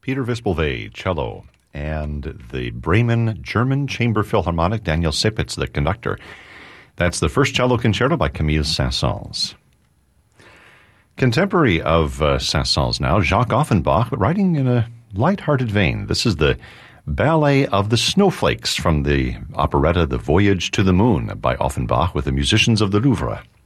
Peter Wispelwey, cello, and the Bremen German Chamber Philharmonic, Daniel Sipitz, the conductor. That's the first cello concerto by Camille Saint-Saëns. Contemporary of Saint-Saëns now, Jacques Offenbach, writing in a light-hearted vein. This is the Ballet of the Snowflakes from the operetta The Voyage to the Moon by Offenbach with the musicians of the Louvre.